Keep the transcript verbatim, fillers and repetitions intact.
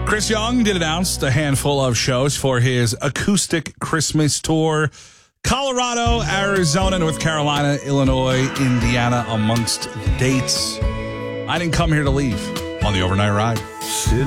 Chris Young did announce a handful of shows for his acoustic Christmas tour. Colorado, Arizona, North Carolina, Illinois, Indiana, amongst the dates. I didn't come here to leave on the overnight ride.